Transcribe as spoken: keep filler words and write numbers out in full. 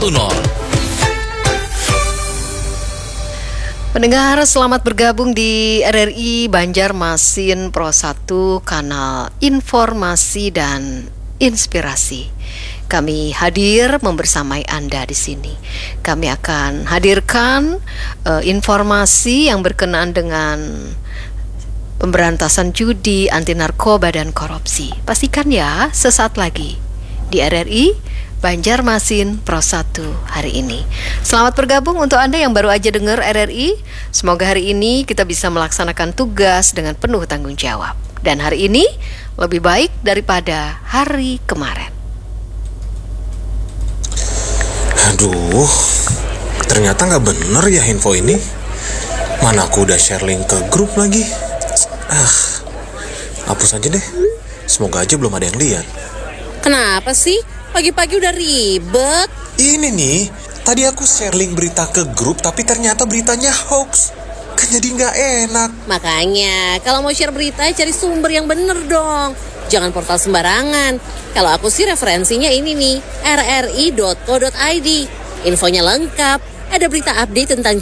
sepuluh. Pendengar, selamat bergabung di R R I Banjarmasin Pro satu, kanal informasi dan inspirasi. Kami hadir membersamai Anda di sini. Kami akan hadirkan uh, informasi yang berkenaan dengan pemberantasan judi, anti narkoba dan korupsi. Pastikan ya, sesaat lagi di R R I Banjarmasin Pro satu hari ini. Selamat bergabung untuk Anda yang baru aja dengar R R I. Semoga hari ini kita bisa melaksanakan tugas dengan penuh tanggung jawab. Dan hari ini lebih baik daripada hari kemarin. Aduh, ternyata gak bener ya info ini. Mana aku udah share link ke grup lagi. Ah, hapus aja deh. Semoga aja belum ada yang lihat. Kenapa sih? Pagi-pagi udah ribet. Ini nih, tadi aku share link berita ke grup, tapi ternyata beritanya hoax. Kan jadi gak enak. Makanya, kalau mau share berita, cari sumber yang bener dong. Jangan portal sembarangan. Kalau aku sih referensinya ini nih, r r i dot co dot i d. Infonya lengkap. Ada berita update tentang